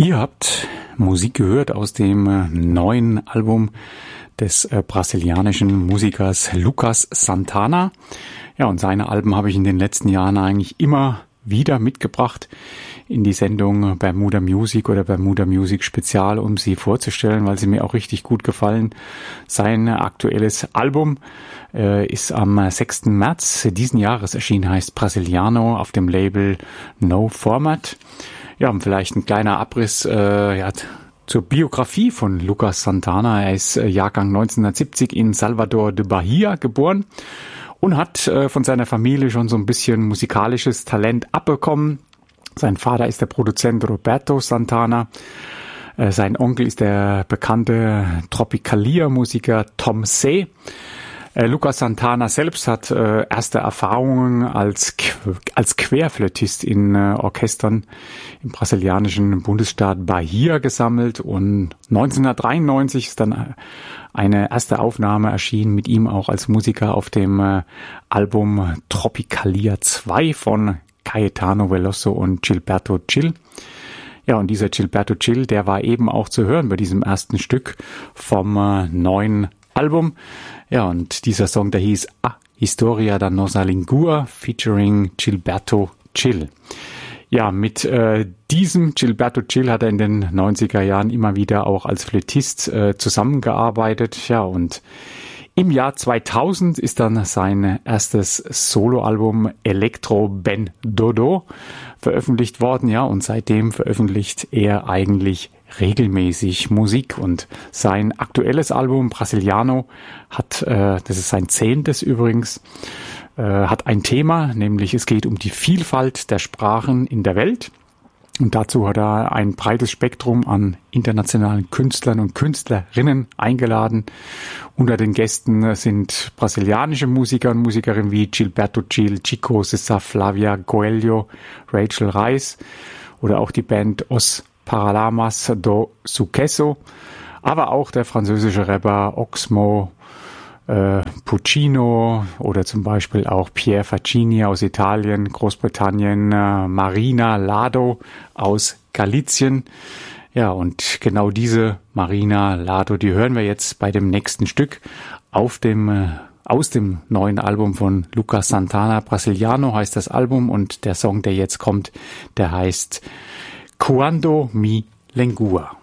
Ihr habt Musik gehört aus dem neuen Album des brasilianischen Musikers Lucas Santana. Ja, und seine Alben habe ich in den letzten Jahren eigentlich immer wieder mitgebracht in die Sendung Bermuda Music oder Bermuda Music Spezial, um sie vorzustellen, weil sie mir auch richtig gut gefallen. Sein aktuelles Album ist am 6. März diesen Jahres erschienen, heißt Brasiliano auf dem Label No Format. Ja, und vielleicht ein kleiner Abriss zur Biografie von Lucas Santana. Er ist Jahrgang 1970 in Salvador de Bahia geboren und hat von seiner Familie schon so ein bisschen musikalisches Talent abbekommen. Sein Vater ist der Produzent Roberto Santana. Sein Onkel ist der bekannte Tropicalia-Musiker Tom C. Lucas Santana selbst hat erste Erfahrungen als Querflötist in Orchestern im brasilianischen Bundesstaat Bahia gesammelt, und 1993 ist dann eine erste Aufnahme erschienen mit ihm auch als Musiker auf dem Album Tropicalia 2 von Caetano Veloso und Gilberto Gil. Ja, und dieser Gilberto Gil, der war eben auch zu hören bei diesem ersten Stück vom neuen Album. Ja, und dieser Song, der hieß Historia da Nossa Língua featuring Gilberto Gil. Ja, mit diesem Gilberto Gil hat er in den 90er Jahren immer wieder auch als Flötist zusammengearbeitet. Ja, und im Jahr 2000 ist dann sein erstes Soloalbum Electro Ben Dodo veröffentlicht worden. Ja, und seitdem veröffentlicht er eigentlich regelmäßig Musik, und sein aktuelles Album Brasiliano hat, das ist sein 10. übrigens, hat ein Thema, nämlich es geht um die Vielfalt der Sprachen in der Welt. Und dazu hat er ein breites Spektrum an internationalen Künstlern und Künstlerinnen eingeladen. Unter den Gästen sind brasilianische Musiker und Musikerinnen wie Gilberto Gil, Chico César, Flavia Coelho, Rachel Reis oder auch die Band Os Paralamas do Sucesso, aber auch der französische Rapper Oxmo Puccino oder zum Beispiel auch Pierre Faccini aus Italien, Großbritannien, Marina Lado aus Galizien. Ja, und genau diese Marina Lado, die hören wir jetzt bei dem nächsten Stück aus dem neuen Album von Lucas Santana. Brasiliano heißt das Album, und der Song, der jetzt kommt, der heißt Quando Mi Lengua.